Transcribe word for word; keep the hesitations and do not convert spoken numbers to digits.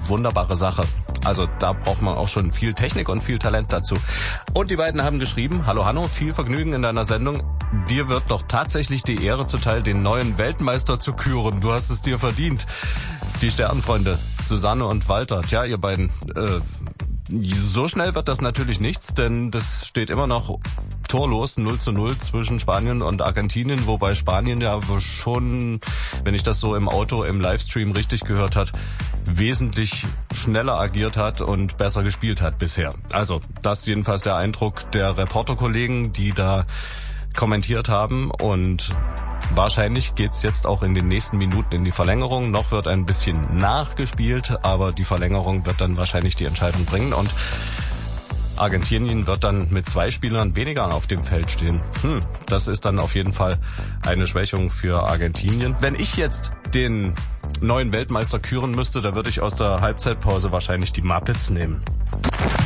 wunderbare Sache. Also da braucht man auch schon viel Technik und viel Talent dazu. Und die beiden haben geschrieben, hallo Hanno, viel Vergnügen in deiner Sendung. Dir wird doch tatsächlich die Ehre zuteil, den neuen Weltmeister zu küren. Du hast es dir verdient. Die Sternfreunde, Susanne und Walter. Tja, ihr beiden, äh, so schnell wird das natürlich nichts, denn das steht immer noch torlos null zu null zwischen Spanien und Argentinien, wobei Spanien ja schon, wenn ich das so im Auto im Livestream richtig gehört hat, wesentlich schneller agiert hat und besser gespielt hat bisher. Also das ist jedenfalls der Eindruck der Reporterkollegen, die da kommentiert haben, und wahrscheinlich geht's jetzt auch in den nächsten Minuten in die Verlängerung. Noch wird ein bisschen nachgespielt, aber die Verlängerung wird dann wahrscheinlich die Entscheidung bringen, und Argentinien wird dann mit zwei Spielern weniger auf dem Feld stehen. Hm, das ist dann auf jeden Fall eine Schwächung für Argentinien. Wenn ich jetzt den neuen Weltmeister küren müsste, da würde ich aus der Halbzeitpause wahrscheinlich die Muppets nehmen.